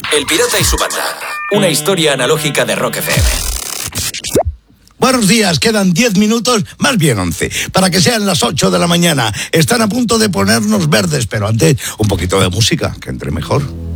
El Pirata y su banda. Una historia analógica de Rock FM. Buenos días, quedan 10 minutos, más bien 11, para que sean las 8 de la mañana. Están a punto de ponernos verdes, pero antes un poquito de música, que entre mejor.